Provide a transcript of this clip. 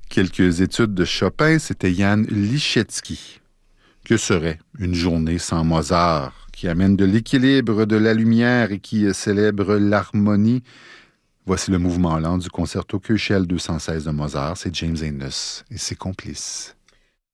Quelques études de Chopin, c'était Jan Liszewski. Que serait une journée sans Mozart, qui amène de l'équilibre, de la lumière et qui célèbre l'harmonie? Voici le mouvement lent du concerto Köchel 216 de Mozart, c'est James Innes et ses complices.